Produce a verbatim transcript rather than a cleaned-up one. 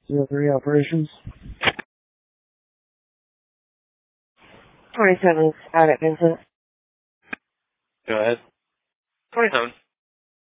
Zero three operations. twenty-seven out at Vincent. Go ahead. twenty-seven.